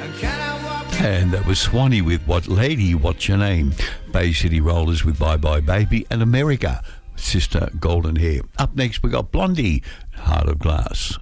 And that was Swanee with What Lady, What's Your Name? Bay City Rollers with Bye Bye Baby, and America, Sister Golden Hair. Up next, we got Blondie, Heart of Glass.